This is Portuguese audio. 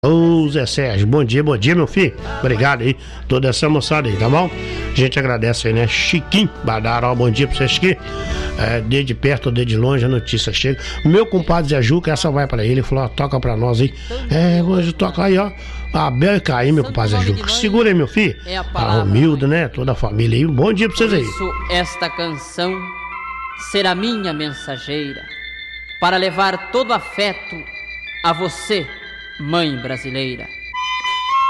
Ô Zé Sérgio, bom dia, meu filho. Obrigado aí, toda essa moçada aí, tá bom? A gente agradece aí, né? Chiquinho Badaro, bom dia pra vocês aqui. Desde perto ou desde longe a notícia chega. Meu compadre Zé Juca, essa vai pra ele. Ele falou, ó, toca pra nós aí. Hoje toca aí, ó. Abel e Caim, meu compadre Zé Juca. Segura aí, meu filho. A Romildo, né? Toda a família aí. Bom dia pra vocês aí. Por isso, esta canção será minha mensageira para levar todo afeto a você, mãe brasileira.